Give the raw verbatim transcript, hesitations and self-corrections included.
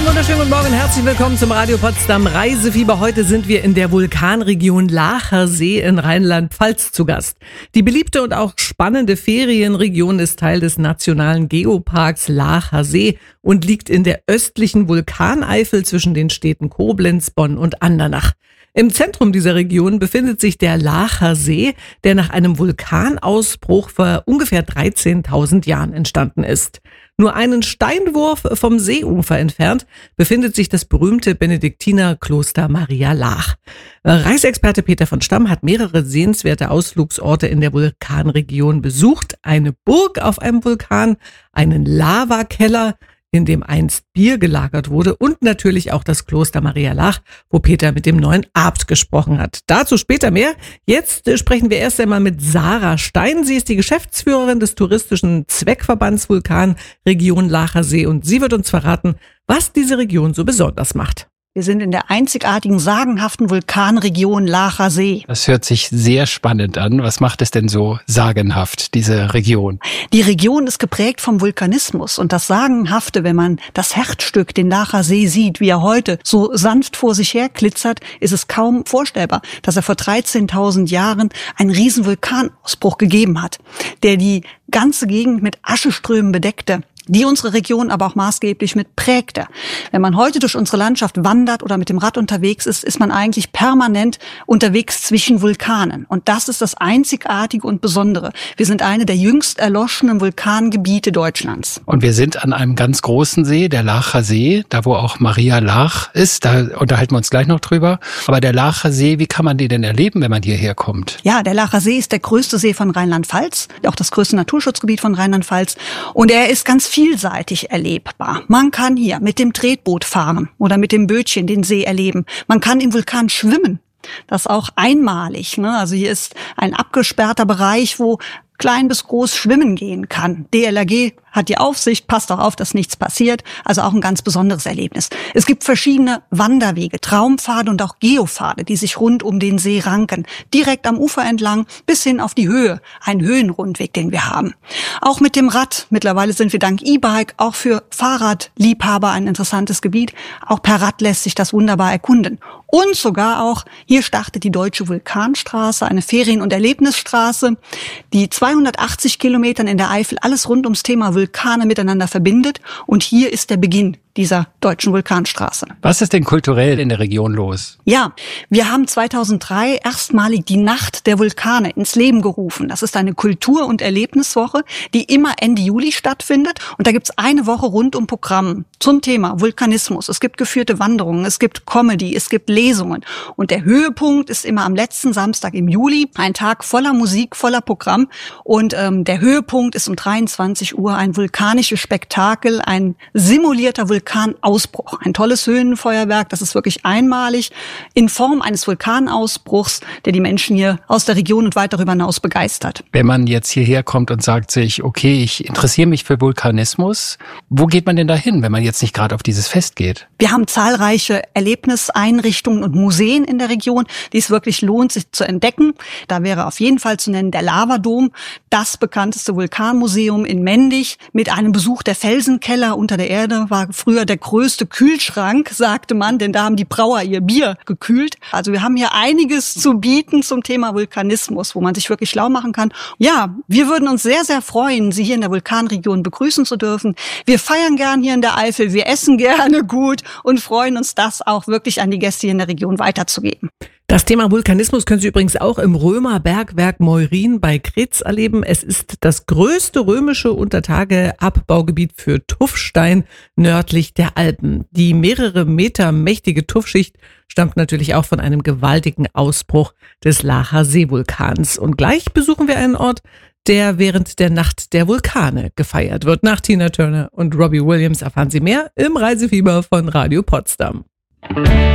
Einen wunderschönen guten Morgen, herzlich willkommen zum Radio Potsdam Reisefieber. Heute sind wir in der Vulkanregion Laacher See in Rheinland-Pfalz zu Gast. Die beliebte und auch spannende Ferienregion ist Teil des Nationalen Geoparks Laacher See und liegt in der östlichen Vulkaneifel zwischen den Städten Koblenz, Bonn und Andernach. Im Zentrum dieser Region befindet sich der Laacher See, der nach einem Vulkanausbruch vor ungefähr dreizehntausend Jahren entstanden ist. Nur einen Steinwurf vom Seeufer entfernt befindet sich das berühmte Benediktinerkloster Maria Laach. Reiseexperte Peter von Stamm hat mehrere sehenswerte Ausflugsorte in der Vulkanregion besucht. Eine Burg auf einem Vulkan, einen Lavakeller, in dem einst Bier gelagert wurde, und natürlich auch das Kloster Maria Laach, wo Peter mit dem neuen Abt gesprochen hat. Dazu später mehr. Jetzt sprechen wir erst einmal mit Sarah Stein. Sie ist die Geschäftsführerin des touristischen Zweckverbands Vulkanregion Laacher See und sie wird uns verraten, was diese Region so besonders macht. Wir sind in der einzigartigen, sagenhaften Vulkanregion Laacher See. Das hört sich sehr spannend an. Was macht es denn so sagenhaft, diese Region? Die Region ist geprägt vom Vulkanismus. Und das Sagenhafte, wenn man das Herzstück, den Laacher See, sieht, wie er heute so sanft vor sich her glitzert, ist es kaum vorstellbar, dass er vor dreizehntausend Jahren einen riesen Vulkanausbruch gegeben hat, der die ganze Gegend mit Ascheströmen bedeckte, die unsere Region aber auch maßgeblich mit prägte. Wenn man heute durch unsere Landschaft wandert oder mit dem Rad unterwegs ist, ist man eigentlich permanent unterwegs zwischen Vulkanen. Und das ist das Einzigartige und Besondere. Wir sind eine der jüngst erloschenen Vulkangebiete Deutschlands. Und wir sind an einem ganz großen See, der Laacher See, da wo auch Maria Laach ist. Da unterhalten wir uns gleich noch drüber. Aber der Laacher See, wie kann man den denn erleben, wenn man hierher kommt? Ja, der Laacher See ist der größte See von Rheinland-Pfalz, auch das größte Naturschutzgebiet von Rheinland-Pfalz. Und er ist ganz vielseitig erlebbar. Man kann hier mit dem Tretboot fahren oder mit dem Bötchen den See erleben. Man kann im Vulkan schwimmen. Das ist auch einmalig, ne? Also hier ist ein abgesperrter Bereich, wo klein bis groß schwimmen gehen kann. D L R G hat die Aufsicht, passt auch auf, dass nichts passiert. Also auch ein ganz besonderes Erlebnis. Es gibt verschiedene Wanderwege, Traumpfade und auch Geopfade, die sich rund um den See ranken. Direkt am Ufer entlang bis hin auf die Höhe. Ein Höhenrundweg, den wir haben. Auch mit dem Rad. Mittlerweile sind wir dank E-Bike auch für Fahrradliebhaber ein interessantes Gebiet. Auch per Rad lässt sich das wunderbar erkunden. Und sogar auch, hier startet die Deutsche Vulkanstraße, eine Ferien- und Erlebnisstraße, die zweihundertachtzig Kilometern in der Eifel alles rund ums Thema Vulkane miteinander verbindet. Und hier ist der Beginn dieser Deutschen Vulkanstraße. Was ist denn kulturell in der Region los? Ja, wir haben zweitausenddrei erstmalig die Nacht der Vulkane ins Leben gerufen. Das ist eine Kultur- und Erlebniswoche, die immer Ende Juli stattfindet. Und da gibt's eine Woche rund um Programm zum Thema Vulkanismus. Es gibt geführte Wanderungen, es gibt Comedy, es gibt Lesungen. Und der Höhepunkt ist immer am letzten Samstag im Juli, ein Tag voller Musik, voller Programm. Und ähm, der Höhepunkt ist um dreiundzwanzig Uhr ein vulkanisches Spektakel, ein simulierter Vulkan. Vulkanausbruch. Ein tolles Höhenfeuerwerk, das ist wirklich einmalig in Form eines Vulkanausbruchs, der die Menschen hier aus der Region und weit darüber hinaus begeistert. Wenn man jetzt hierher kommt und sagt sich, okay, ich interessiere mich für Vulkanismus, wo geht man denn da hin, wenn man jetzt nicht gerade auf dieses Fest geht? Wir haben zahlreiche Erlebniseinrichtungen und Museen in der Region, die es wirklich lohnt, sich zu entdecken. Da wäre auf jeden Fall zu nennen der Lavadom, das bekannteste Vulkanmuseum in Mendig, mit einem Besuch der Felsenkeller unter der Erde, war früher der größte Kühlschrank, sagte man, denn da haben die Brauer ihr Bier gekühlt. Also wir haben hier einiges zu bieten zum Thema Vulkanismus, wo man sich wirklich schlau machen kann. Ja, wir würden uns sehr, sehr freuen, Sie hier in der Vulkanregion begrüßen zu dürfen. Wir feiern gern hier in der Eifel, wir essen gerne gut und freuen uns, das auch wirklich an die Gäste hier in der Region weiterzugeben. Das Thema Vulkanismus können Sie übrigens auch im Römerbergwerk Meurin bei Kretz erleben. Es ist das größte römische Untertageabbaugebiet für Tuffstein nördlich der Alpen. Die mehrere Meter mächtige Tuffschicht stammt natürlich auch von einem gewaltigen Ausbruch des Laacher Seevulkans. Und gleich besuchen wir einen Ort, der während der Nacht der Vulkane gefeiert wird. Nach Tina Turner und Robbie Williams erfahren Sie mehr im Reisefieber von Radio Potsdam.